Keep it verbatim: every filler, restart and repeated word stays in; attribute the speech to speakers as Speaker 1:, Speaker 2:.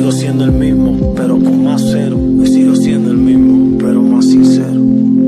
Speaker 1: sigo siendo el mismo, pero con más cero. Y sigo siendo el mismo.